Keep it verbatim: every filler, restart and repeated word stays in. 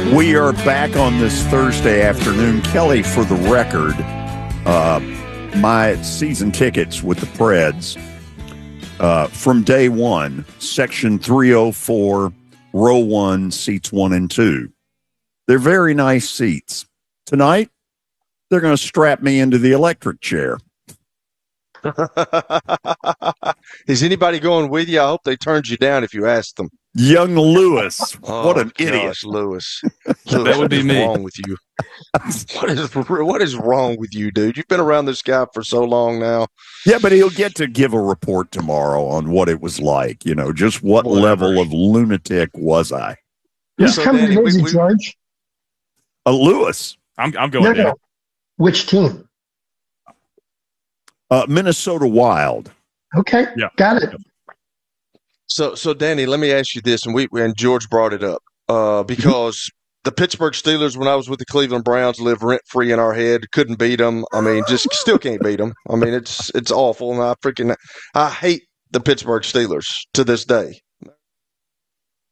We are back on this Thursday afternoon. Kelly, for the record, uh, my season tickets with the Preds uh, from day one, section three oh four, row one, seats one and two. They're very nice seats. Tonight, they're going to strap me into the electric chair. Is anybody going with you? I hope they turned you down if you asked them. Young Lewis. Oh, what an gosh, idiot. Lewis. Lewis. That would be what is me. wrong with you? What is, what is wrong with you, dude? You've been around this guy for so long now. Yeah, but he'll get to give a report tomorrow on what it was like. You know, just what Whatever. level of lunatic was I? Who's So, coming Danny, to we- visit, we- George? Uh, Lewis, I'm, I'm going No, there. no. Which team? uh, Minnesota Wild. Okay, Yeah. got it. So, so Danny, let me ask you this, and we and George brought it up uh, because the Pittsburgh Steelers, when I was with the Cleveland Browns, lived rent free in our head. Couldn't beat them. I mean, just still can't beat them. I mean, it's it's awful, and I freaking I hate the Pittsburgh Steelers to this day.